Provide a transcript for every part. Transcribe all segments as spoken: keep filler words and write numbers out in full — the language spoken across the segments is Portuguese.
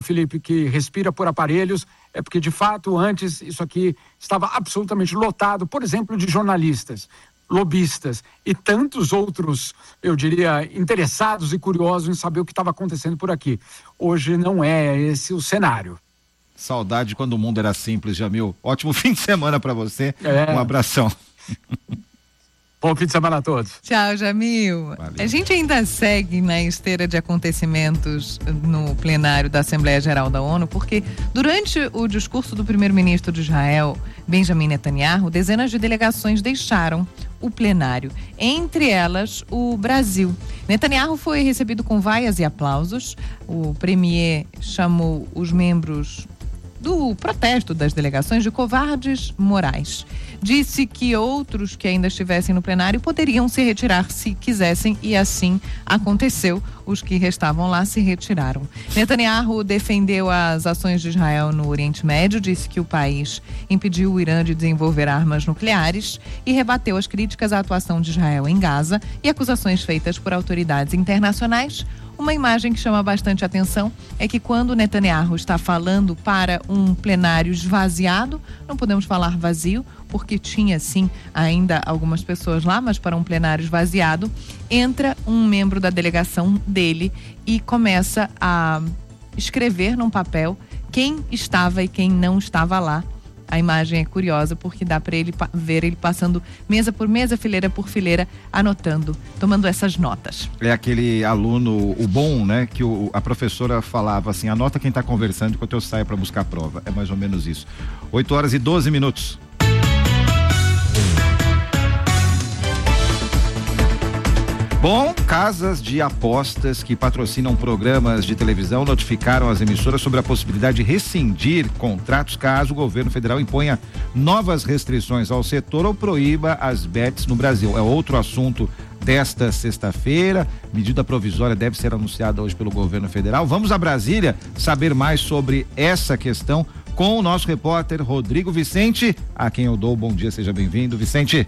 Felipe, que respira por aparelhos, é porque, de fato, antes isso aqui estava absolutamente lotado, por exemplo, de jornalistas, lobistas e tantos outros, eu diria, interessados e curiosos em saber o que estava acontecendo por aqui. Hoje não é esse o cenário. Saudade quando o mundo era simples, Jamil. Ótimo fim de semana para você. É. Um abração. Bom fim de semana a todos. Tchau, Jamil. Valeu. A gente ainda segue na esteira de acontecimentos no plenário da Assembleia Geral da ONU, porque durante o discurso do primeiro-ministro de Israel, Benjamin Netanyahu, dezenas de delegações deixaram o plenário, entre elas o Brasil. Netanyahu foi recebido com vaias e aplausos. O premier chamou os membros do protesto das delegações de covardes morais. Disse que outros que ainda estivessem no plenário poderiam se retirar se quisessem, e assim aconteceu. Os que restavam lá se retiraram. Netanyahu defendeu as ações de Israel no Oriente Médio, disse que o país impediu o Irã de desenvolver armas nucleares e rebateu as críticas à atuação de Israel em Gaza e acusações feitas por autoridades internacionais. Uma imagem que chama bastante atenção é que quando Netanyahu está falando para um plenário esvaziado, não podemos falar vazio, porque tinha sim ainda algumas pessoas lá, mas para um plenário esvaziado, entra um membro da delegação dele e começa a escrever num papel quem estava e quem não estava lá. A imagem é curiosa porque dá para ele ver ele passando mesa por mesa, fileira por fileira, anotando, tomando essas notas. É aquele aluno, o bom, né? Que o, a professora falava assim, anota quem está conversando enquanto eu saio para buscar a prova. É mais ou menos isso. oito horas e doze minutos. Bom, casas de apostas que patrocinam programas de televisão notificaram as emissoras sobre a possibilidade de rescindir contratos caso o governo federal imponha novas restrições ao setor ou proíba as bets no Brasil. É outro assunto desta sexta-feira. Medida provisória deve ser anunciada hoje pelo governo federal. Vamos a Brasília saber mais sobre essa questão com o nosso repórter Rodrigo Vicente, a quem eu dou bom dia, seja bem-vindo, Vicente.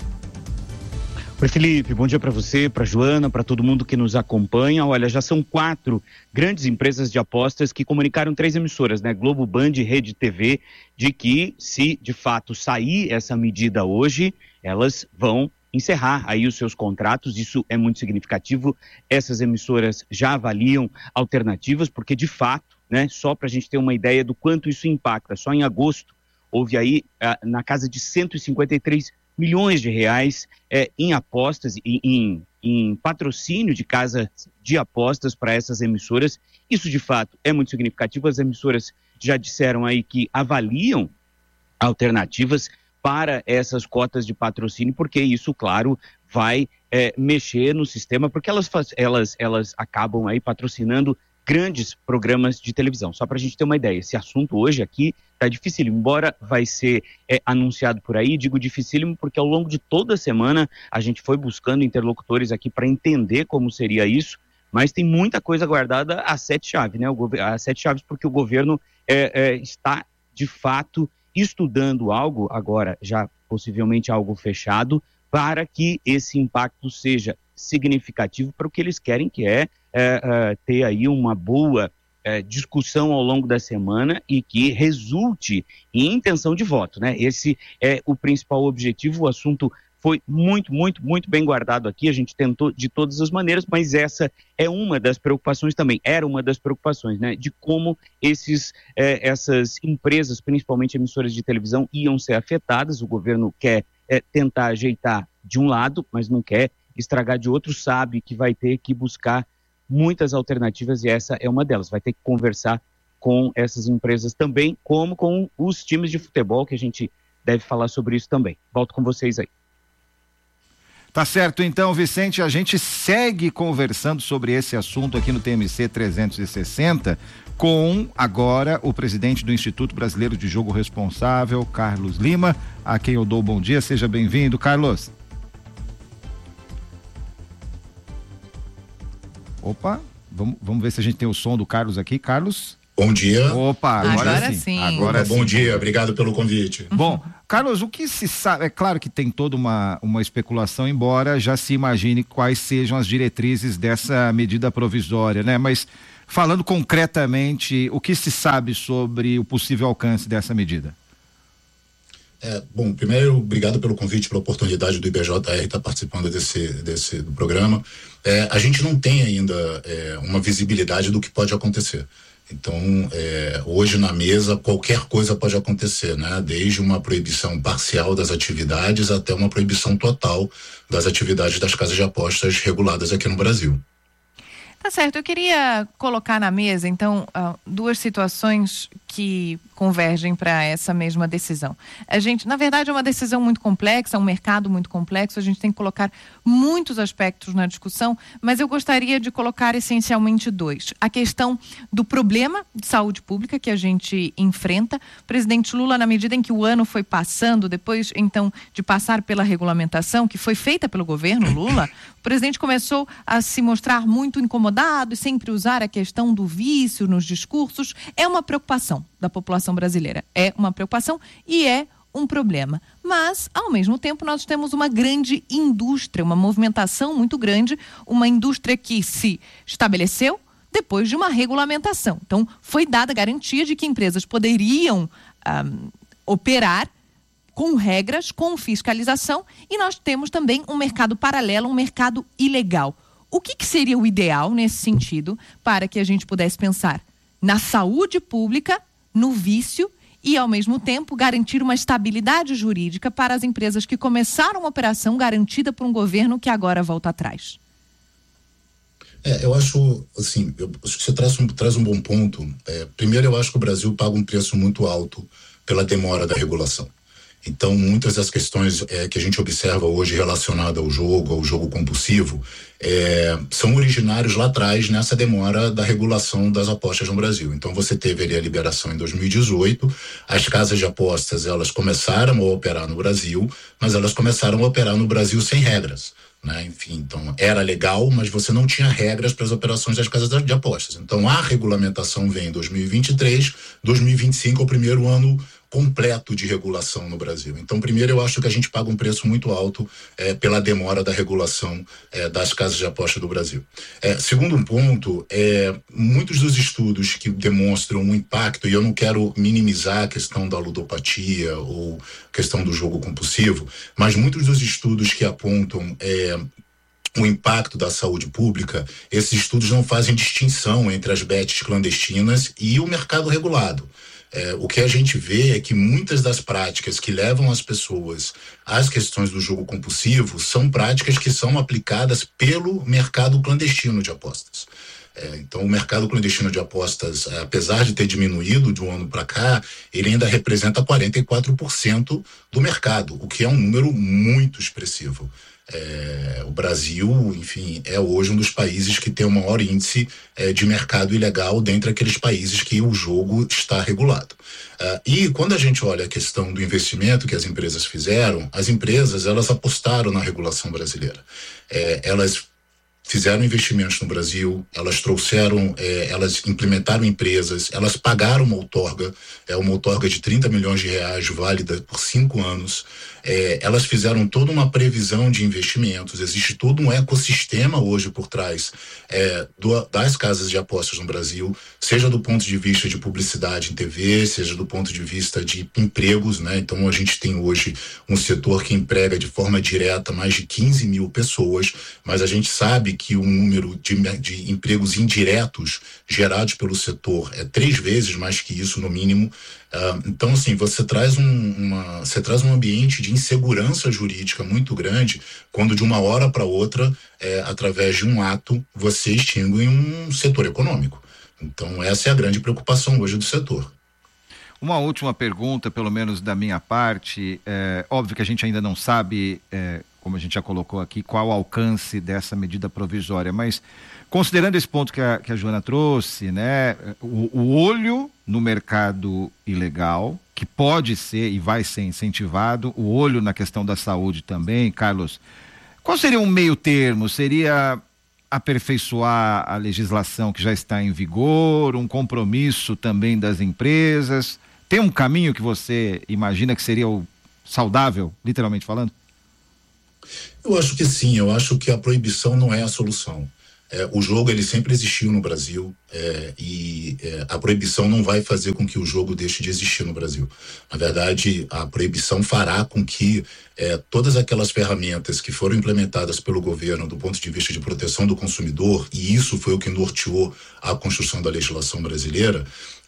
Oi, Felipe, bom dia para você, para Joana, para todo mundo que nos acompanha. Olha, já são quatro grandes empresas de apostas que comunicaram, três emissoras, né? Globo, Band e Rede T V, de que se de fato sair essa medida hoje, elas vão encerrar aí os seus contratos. Isso é muito significativo. Essas emissoras já avaliam alternativas, porque de fato, né? Só para a gente ter uma ideia do quanto isso impacta, só em agosto houve aí ah, na casa de cento e cinquenta e três milhões de reais é, em apostas, em, em, em patrocínio de casas de apostas para essas emissoras. Isso, de fato, é muito significativo. As emissoras já disseram aí que avaliam alternativas para essas cotas de patrocínio, porque isso, claro, vai é, mexer no sistema, porque elas, elas, elas acabam aí patrocinando grandes programas de televisão. Só para a gente ter uma ideia, esse assunto hoje aqui está dificílimo, embora vai ser é, anunciado por aí, digo dificílimo porque ao longo de toda a semana a gente foi buscando interlocutores aqui para entender como seria isso, mas tem muita coisa guardada a sete chaves, né? O gover- a sete chaves porque o governo é, é, está de fato estudando algo, agora já possivelmente algo fechado, para que esse impacto seja significativo para o que eles querem, que é, é, é ter aí uma boa é, discussão ao longo da semana e que resulte em intenção de voto, né? Esse é o principal objetivo. O assunto foi muito, muito, muito bem guardado aqui, a gente tentou de todas as maneiras, mas essa é uma das preocupações também, era uma das preocupações, né? De como esses, é, essas empresas, principalmente emissoras de televisão, iam ser afetadas. O governo quer é, tentar ajeitar de um lado, mas não quer estragar de outro, sabe que vai ter que buscar muitas alternativas e essa é uma delas. Vai ter que conversar com essas empresas também, como com os times de futebol, que a gente deve falar sobre isso também. Volto com vocês aí. Tá certo, então, Vicente, a gente segue conversando sobre esse assunto aqui no T M C trezentos e sessenta com agora o presidente do Instituto Brasileiro de Jogo Responsável, Carlos Lima, a quem eu dou bom dia. Seja bem-vindo, Carlos. Opa, vamos, vamos ver se a gente tem o som do Carlos aqui. Carlos? Bom dia. Opa, agora, agora sim. sim. Agora Opa, sim. Bom dia, obrigado pelo convite. Bom, Carlos, o que se sabe, é claro que tem toda uma, uma especulação, embora já se imagine quais sejam as diretrizes dessa medida provisória, né? Mas falando concretamente, o que se sabe sobre o possível alcance dessa medida? É, bom, primeiro, obrigado pelo convite, pela oportunidade do I B J R estar participando desse, desse do programa. É, a gente não tem ainda é, uma visibilidade do que pode acontecer. Então, é, hoje na mesa, qualquer coisa pode acontecer, né? Desde uma proibição parcial das atividades até uma proibição total das atividades das casas de apostas reguladas aqui no Brasil. Tá certo, eu queria colocar na mesa, então, uh, duas situações que convergem para essa mesma decisão. A gente, na verdade, é uma decisão muito complexa, é um mercado muito complexo, a gente tem que colocar muitos aspectos na discussão, mas eu gostaria de colocar essencialmente dois. A questão do problema de saúde pública que a gente enfrenta. O presidente Lula, na medida em que o ano foi passando, depois, então, de passar pela regulamentação que foi feita pelo governo Lula, o presidente começou a se mostrar muito incomodado e sempre usar a questão do vício nos discursos. É uma preocupação da população brasileira. É uma preocupação e é um problema. Mas, ao mesmo tempo, nós temos uma grande indústria, uma movimentação muito grande, uma indústria que se estabeleceu depois de uma regulamentação. Então, foi dada a garantia de que empresas poderiam um, operar com regras, com fiscalização, e nós temos também um mercado paralelo, um mercado ilegal. O que, que seria o ideal nesse sentido para que a gente pudesse pensar na saúde pública, no vício e, ao mesmo tempo, garantir uma estabilidade jurídica para as empresas que começaram uma operação garantida por um governo que agora volta atrás? É, eu acho, assim, eu, você traz um, traz um bom ponto. É, primeiro, eu acho que o Brasil paga um preço muito alto pela demora da regulação. Então, muitas das questões é, que a gente observa hoje relacionadas ao jogo, ao jogo compulsivo, é, são originários lá atrás nessa demora da regulação das apostas no Brasil. Então, você teve ali a liberação em dois mil e dezoito, as casas de apostas, elas começaram a operar no Brasil, mas elas começaram a operar no Brasil sem regras. Né? Enfim, então era legal, mas você não tinha regras para as operações das casas de apostas. Então, a regulamentação vem em dois mil e vinte e três, dois mil e vinte e cinco é o primeiro ano completo de regulação no Brasil. Então, primeiro, eu acho que a gente paga um preço muito alto é, pela demora da regulação é, das casas de aposta do Brasil. É, segundo um ponto, é, muitos dos estudos que demonstram um impacto, e eu não quero minimizar a questão da ludopatia ou questão do jogo compulsivo, mas muitos dos estudos que apontam é, o impacto da saúde pública, esses estudos não fazem distinção entre as bets clandestinas e o mercado regulado. É, o que a gente vê é que muitas das práticas que levam as pessoas às questões do jogo compulsivo são práticas que são aplicadas pelo mercado clandestino de apostas. É, então, o mercado clandestino de apostas, apesar de ter diminuído de um ano para cá, ele ainda representa quarenta e quatro por cento do mercado, o que é um número muito expressivo. É, o Brasil, enfim, é hoje um dos países que tem o maior índice é, de mercado ilegal dentre aqueles países que o jogo está regulado. Uh, e quando a gente olha a questão do investimento que as empresas fizeram, as empresas, elas apostaram na regulação brasileira. É, elas fizeram investimentos no Brasil, elas trouxeram, é, elas implementaram empresas, elas pagaram uma outorga, é uma outorga de trinta milhões de reais, válida por cinco anos. É, elas fizeram toda uma previsão de investimentos, existe todo um ecossistema hoje por trás é, do, das casas de apostas no Brasil, seja do ponto de vista de publicidade em T V, seja do ponto de vista de empregos, né? Então a gente tem hoje um setor que emprega de forma direta mais de quinze mil pessoas, mas a gente sabe que o número de, de empregos indiretos gerados pelo setor é três vezes mais que isso no mínimo. Uh, então, assim, você traz, um, uma, você traz um ambiente de insegurança jurídica muito grande quando de uma hora para outra, é, através de um ato, você extingue um setor econômico. Então, essa é a grande preocupação hoje do setor. Uma última pergunta, pelo menos da minha parte. É, óbvio que a gente ainda não sabe, é, como a gente já colocou aqui, qual o alcance dessa medida provisória, mas considerando esse ponto que a, que a Joana trouxe, né, o, o olho no mercado ilegal, que pode ser e vai ser incentivado, o olho na questão da saúde também, Carlos, qual seria um meio termo? Seria aperfeiçoar a legislação que já está em vigor, um compromisso também das empresas? Tem um caminho que você imagina que seria o saudável, literalmente falando? Eu acho que sim, eu acho que a proibição não é a solução. É, o jogo ele sempre existiu no Brasil é, e é, a proibição não vai fazer com que o jogo deixe de existir no Brasil. Na verdade, a proibição fará com que é, todas aquelas ferramentas que foram implementadas pelo governo do ponto de vista de proteção do consumidor, e isso foi o que norteou a construção da legislação brasileira,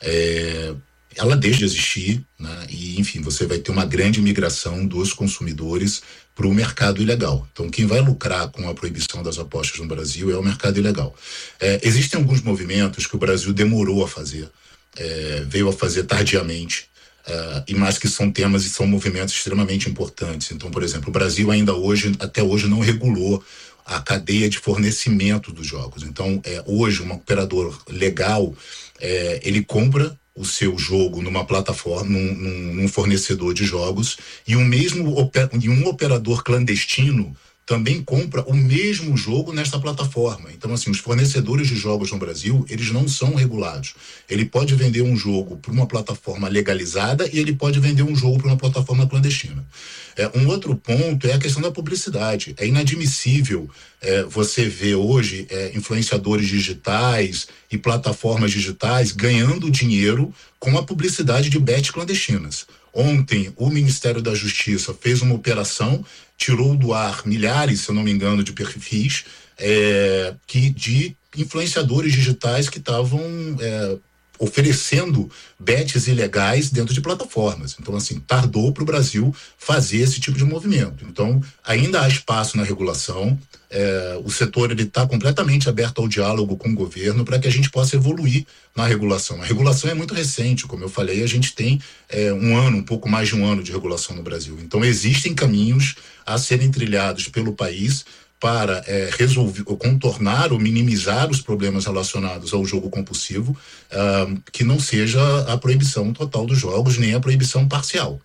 é, ela deixa de existir, né? E, enfim, você vai ter uma grande migração dos consumidores para o mercado ilegal. Então, quem vai lucrar com a proibição das apostas no Brasil é o mercado ilegal. É, existem alguns movimentos que o Brasil demorou a fazer, é, veio a fazer tardiamente, é, e mais que são temas e são movimentos extremamente importantes. Então, por exemplo, o Brasil ainda hoje, até hoje, não regulou a cadeia de fornecimento dos jogos. Então, é, hoje, um operador legal, é, ele compra o seu jogo numa plataforma, num, num, num fornecedor de jogos, e um mesmo oper, e um operador clandestino também compra o mesmo jogo nesta plataforma. Então, assim, os fornecedores de jogos no Brasil, eles não são regulados. Ele pode vender um jogo para uma plataforma legalizada e ele pode vender um jogo para uma plataforma clandestina. É, um outro ponto é a questão da publicidade. É inadmissível é, você ver hoje é, influenciadores digitais e plataformas digitais ganhando dinheiro com a publicidade de bets clandestinas. Ontem, o Ministério da Justiça fez uma operação, tirou do ar milhares, se eu não me engano, de perfis é, que, de influenciadores digitais que estavam é, oferecendo bets ilegais dentro de plataformas. Então, assim, tardou para o Brasil fazer esse tipo de movimento. Então, ainda há espaço na regulação. É, o setor está completamente aberto ao diálogo com o governo para que a gente possa evoluir na regulação. A regulação é muito recente, como eu falei, a gente tem é, um ano, um pouco mais de um ano de regulação no Brasil. Então, existem caminhos a serem trilhados pelo país para é, resolver, ou contornar ou minimizar os problemas relacionados ao jogo compulsivo, uh, que não seja a proibição total dos jogos, nem a proibição parcial.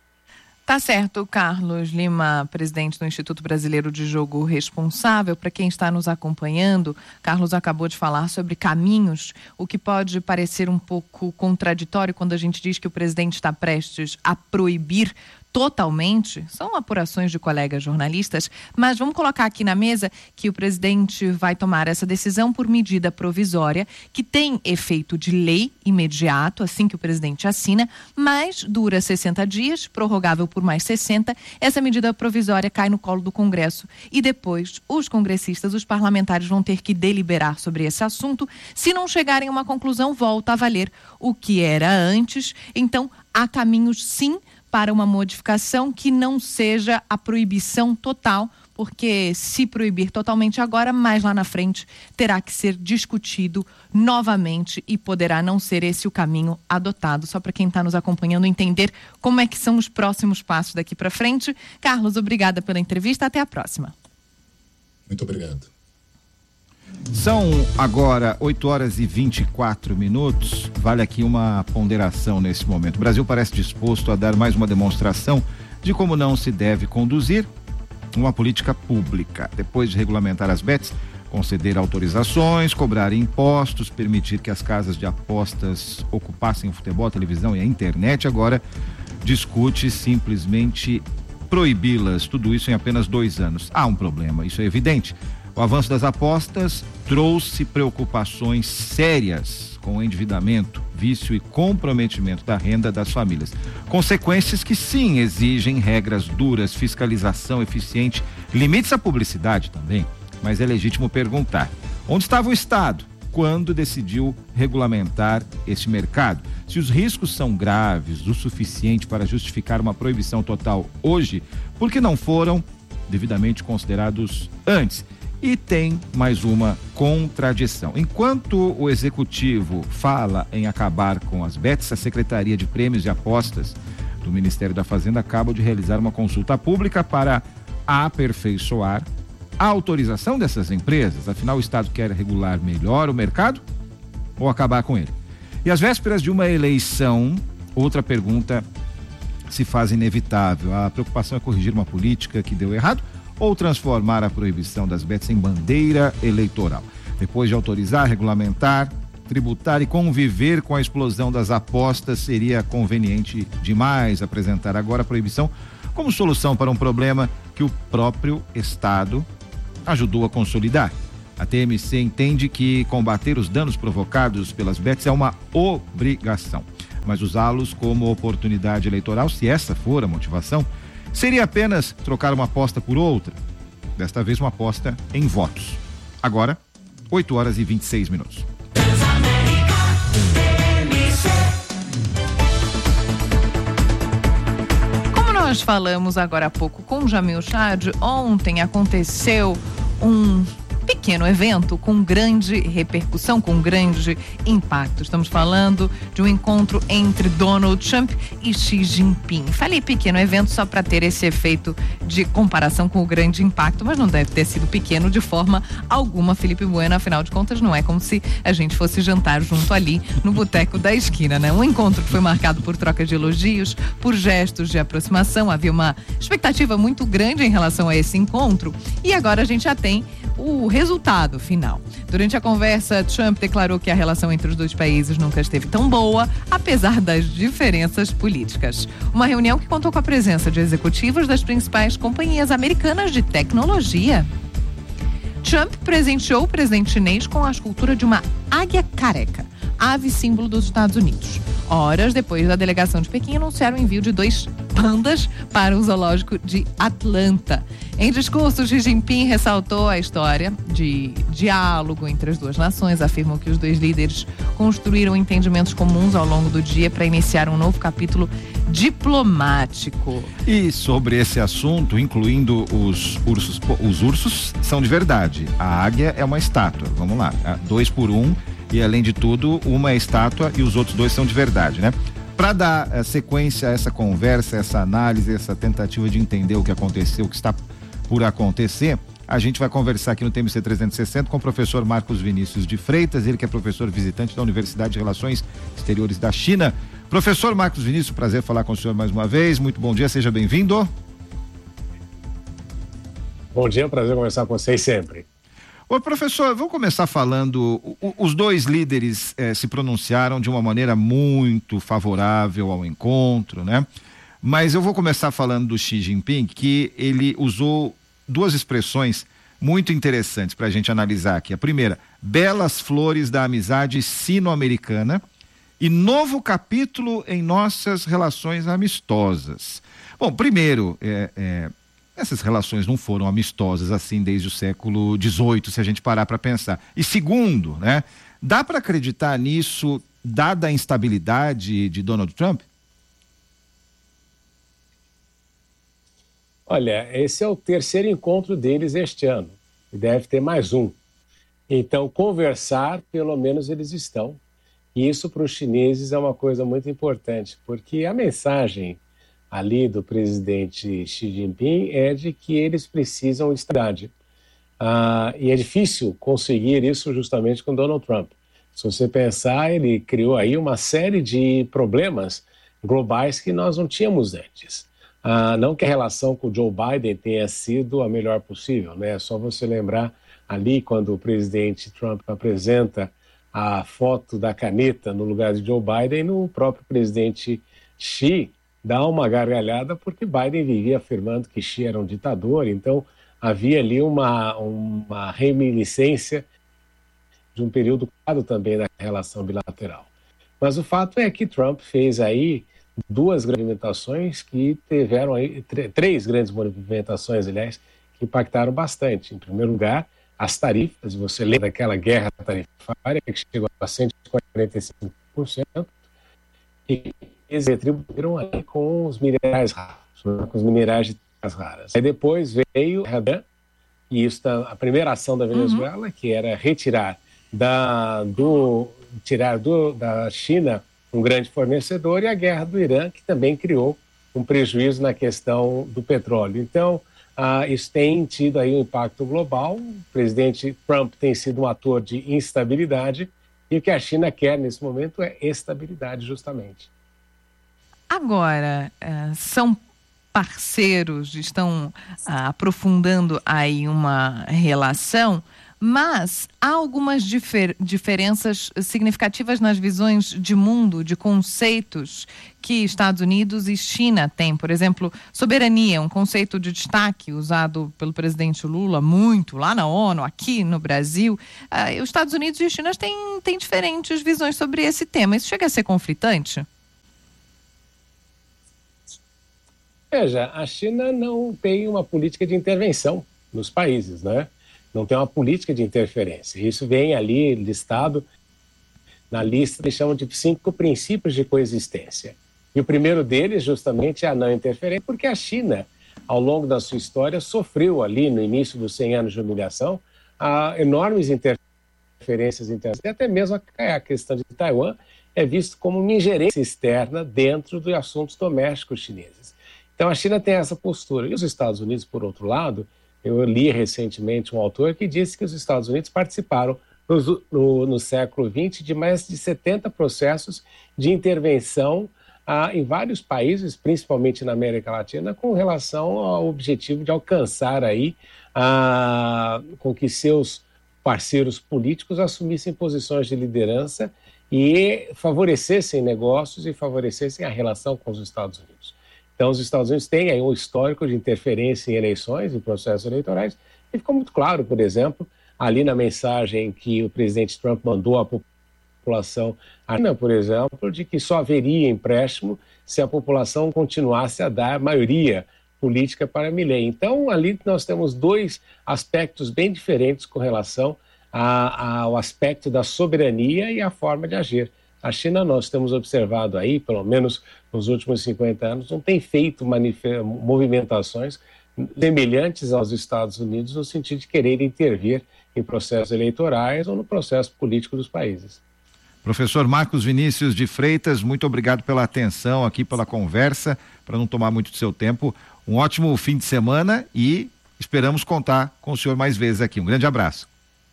Tá certo, Carlos Lima, presidente do Instituto Brasileiro de Jogo Responsável. Para quem está nos acompanhando, Carlos acabou de falar sobre caminhos, o que pode parecer um pouco contraditório quando a gente diz que o presidente está prestes a proibir totalmente, são apurações de colegas jornalistas, mas vamos colocar aqui na mesa que o presidente vai tomar essa decisão por medida provisória, que tem efeito de lei imediato, assim que o presidente assina, mas dura sessenta dias, prorrogável por mais sessenta, essa medida provisória cai no colo do Congresso e depois os congressistas, os parlamentares vão ter que deliberar sobre esse assunto. Se não chegarem a uma conclusão, volta a valer o que era antes. Então, há caminhos sim para uma modificação que não seja a proibição total, porque se proibir totalmente agora, mais lá na frente terá que ser discutido novamente e poderá não ser esse o caminho adotado. Só para quem está nos acompanhando entender como é que são os próximos passos daqui para frente. Carlos, obrigada pela entrevista, até a próxima. Muito obrigado. São agora oito horas e vinte e quatro minutos. Vale aqui uma ponderação nesse momento. O Brasil parece disposto a dar mais uma demonstração de como não se deve conduzir uma política pública. Depois de regulamentar as bets, conceder autorizações, cobrar impostos, permitir que as casas de apostas ocupassem o futebol, a televisão e a internet, agora discute simplesmente proibi-las. Tudo isso em apenas dois anos. Há um problema, isso é evidente. O avanço das apostas trouxe preocupações sérias com o endividamento, vício e comprometimento da renda das famílias. Consequências que sim exigem regras duras, fiscalização eficiente, limites à publicidade também. Mas é legítimo perguntar: onde estava o Estado quando decidiu regulamentar este mercado? Se os riscos são graves o suficiente para justificar uma proibição total hoje, por que não foram devidamente considerados antes? E tem mais uma contradição. Enquanto o executivo fala em acabar com as bets, a Secretaria de Prêmios e Apostas do Ministério da Fazenda acaba de realizar uma consulta pública para aperfeiçoar a autorização dessas empresas. Afinal, o Estado quer regular melhor o mercado ou acabar com ele? E às vésperas de uma eleição, outra pergunta se faz inevitável. A preocupação é corrigir uma política que deu errado ou transformar a proibição das bets em bandeira eleitoral. Depois de autorizar, regulamentar, tributar e conviver com a explosão das apostas, seria conveniente demais apresentar agora a proibição como solução para um problema que o próprio Estado ajudou a consolidar. A T M C entende que combater os danos provocados pelas bets é uma obrigação, mas usá-los como oportunidade eleitoral, se essa for a motivação, seria apenas trocar uma aposta por outra, desta vez uma aposta em votos. Agora, oito horas e vinte e seis minutos. Como nós falamos agora há pouco com Jamil Chad, ontem aconteceu um pequeno evento com grande repercussão, com grande impacto. Estamos falando de um encontro entre Donald Trump e Xi Jinping. Falei pequeno evento só para ter esse efeito de comparação com o grande impacto, mas não deve ter sido pequeno de forma alguma, Felipe Bueno. Afinal de contas, não é como se a gente fosse jantar junto ali no boteco da esquina, né? Um encontro que foi marcado por troca de elogios, por gestos de aproximação. Havia uma expectativa muito grande em relação a esse encontro e agora a gente já tem o resultado final. Durante a conversa, Trump declarou que a relação entre os dois países nunca esteve tão boa, apesar das diferenças políticas. Uma reunião que contou com a presença de executivos das principais companhias americanas de tecnologia. Trump presenteou o presidente chinês com a escultura de uma águia careca, ave símbolo dos Estados Unidos. Horas depois da delegação de Pequim anunciar o envio de dois pandas para o zoológico de Atlanta. Em discurso, Xi Jinping ressaltou a história de diálogo entre as duas nações, afirmou que os dois líderes construíram entendimentos comuns ao longo do dia para iniciar um novo capítulo diplomático. E sobre esse assunto, incluindo os ursos, os ursos são de verdade. A águia é uma estátua. Vamos lá, dois por um. E além de tudo, uma é estátua e os outros dois são de verdade, né? Para dar uh, sequência a essa conversa, essa análise, essa tentativa de entender o que aconteceu, o que está por acontecer, a gente vai conversar aqui no T M C trezentos e sessenta com o professor Marcos Vinícius de Freitas, ele que é professor visitante da Universidade de Relações Exteriores da China. Professor Marcos Vinícius, prazer falar com o senhor mais uma vez, muito bom dia, seja bem-vindo. Bom dia, é um prazer conversar com vocês sempre. Ô professor, vamos começar falando, o, os dois líderes eh, se pronunciaram de uma maneira muito favorável ao encontro, né? Mas eu vou começar falando do Xi Jinping, que ele usou duas expressões muito interessantes para a gente analisar aqui. A primeira, belas flores da amizade sino-americana e novo capítulo em nossas relações amistosas. Bom, primeiro, é, é, essas relações não foram amistosas assim desde o século dezoito, se a gente parar para pensar. E segundo, né, dá para acreditar nisso, dada a instabilidade de Donald Trump? Olha, esse é o terceiro encontro deles este ano, e deve ter mais um. Então, conversar, pelo menos eles estão. E isso para os chineses é uma coisa muito importante, porque a mensagem ali do presidente Xi Jinping é de que eles precisam de estabilidade. Ah, e é difícil conseguir isso justamente com Donald Trump. Se você pensar, ele criou aí uma série de problemas globais que nós não tínhamos antes. Ah, não que a relação com o Joe Biden tenha sido a melhor possível, né? É só você lembrar ali quando o presidente Trump apresenta a foto da caneta no lugar de Joe Biden, o próprio presidente Xi dá uma gargalhada porque Biden vivia afirmando que Xi era um ditador, então havia ali uma, uma reminiscência de um período claro também da relação bilateral. Mas o fato é que Trump fez aí duas grandes movimentações que tiveram aí, três grandes movimentações, aliás, que impactaram bastante. Em primeiro lugar, as tarifas, você lembra daquela guerra tarifária que chegou a cento e quarenta e cinco por cento, e eles retribuíram aí com os minerais raros, né, com os minerais de terras raras. Aí depois veio e isso tá, a primeira ação da Venezuela, uhum. que era retirar da, do, tirar do, da China um grande fornecedor, e a guerra do Irã, que também criou um prejuízo na questão do petróleo. Então, ah, isso tem tido aí um impacto global. O presidente Trump tem sido um ator de instabilidade, e o que a China quer nesse momento é estabilidade, justamente. Agora, são parceiros, estão aprofundando aí uma relação, mas há algumas difer- diferenças significativas nas visões de mundo, de conceitos que Estados Unidos e China têm. Por exemplo, soberania, um conceito de destaque usado pelo presidente Lula muito lá na ONU, aqui no Brasil. Ah, os Estados Unidos e a China têm, têm diferentes visões sobre esse tema. Isso chega a ser conflitante? Veja, a China não tem uma política de intervenção nos países, né? Não tem uma política de interferência. Isso vem ali listado na lista, eles chamam de cinco princípios de coexistência. E o primeiro deles, justamente, é a não interferência, porque a China, ao longo da sua história, sofreu ali, no início dos cem anos de humilhação, a enormes interferências internacionais. E até mesmo a questão de Taiwan é visto como uma ingerência externa dentro dos assuntos domésticos chineses. Então, a China tem essa postura. E os Estados Unidos, por outro lado, eu li recentemente um autor que disse que os Estados Unidos participaram no, no, no século vinte de mais de setenta processos de intervenção ah, em vários países, principalmente na América Latina, com relação ao objetivo de alcançar aí, ah, com que seus parceiros políticos assumissem posições de liderança e favorecessem negócios e favorecessem a relação com os Estados Unidos. Então, os Estados Unidos têm aí um histórico de interferência em eleições, em processos eleitorais, e ficou muito claro, por exemplo, ali na mensagem que o presidente Trump mandou à população, por exemplo, de que só haveria empréstimo se a população continuasse a dar maioria política para Milei. Então, ali nós temos dois aspectos bem diferentes com relação a, ao aspecto da soberania e a forma de agir. A China, nós temos observado aí, pelo menos nos últimos cinquenta anos, não tem feito movimentações semelhantes aos Estados Unidos no sentido de querer intervir em processos eleitorais ou no processo político dos países. Professor Marcos Vinícius de Freitas, muito obrigado pela atenção aqui, pela conversa, para não tomar muito do seu tempo. Um ótimo fim de semana e esperamos contar com o senhor mais vezes aqui. Um grande abraço.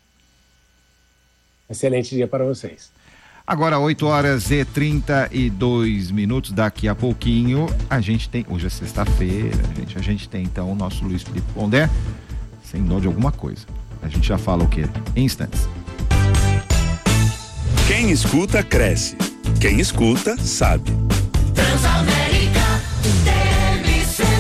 Excelente dia para vocês. Agora, oito horas e trinta e dois minutos, daqui a pouquinho, a gente tem, hoje é sexta-feira, gente, a gente tem então o nosso Luiz Felipe Pondé, sem dó de alguma coisa. A gente já fala o quê? Em instantes. Quem escuta, cresce. Quem escuta, sabe. Transamérica T M C.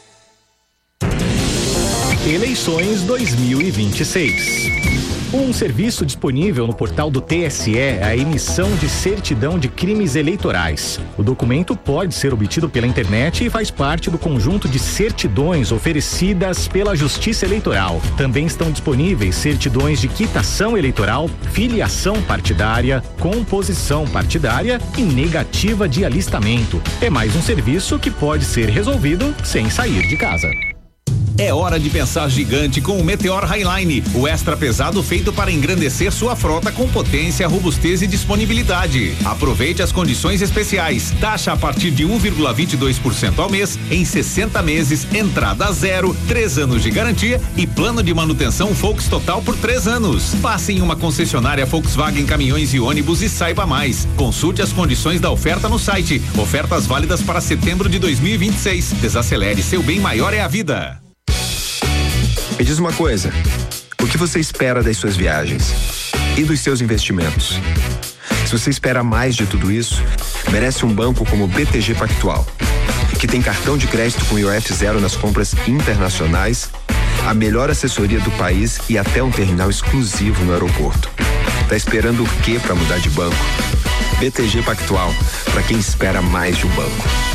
Eleições dois mil e vinte e seis. Um serviço disponível no portal do T S E é a emissão de certidão de crimes eleitorais. O documento pode ser obtido pela internet e faz parte do conjunto de certidões oferecidas pela Justiça Eleitoral. Também estão disponíveis certidões de quitação eleitoral, filiação partidária, composição partidária e negativa de alistamento. É mais um serviço que pode ser resolvido sem sair de casa. É hora de pensar gigante com o Meteor Highline, o extra pesado feito para engrandecer sua frota com potência, robustez e disponibilidade. Aproveite as condições especiais. Taxa a partir de um vírgula vinte e dois por cento ao mês, em sessenta meses, entrada zero, três anos de garantia e plano de manutenção Volks Total por três anos. Passe em uma concessionária Volkswagen Caminhões e Ônibus e saiba mais. Consulte as condições da oferta no site. Ofertas válidas para setembro de dois mil e vinte e seis. Desacelere, seu bem maior é a vida. Me diz uma coisa, o que você espera das suas viagens e dos seus investimentos? Se você espera mais de tudo isso, merece um banco como o B T G Pactual, que tem cartão de crédito com I O F zero nas compras internacionais, a melhor assessoria do país e até um terminal exclusivo no aeroporto. Tá esperando o quê para mudar de banco? B T G Pactual, para quem espera mais de um banco.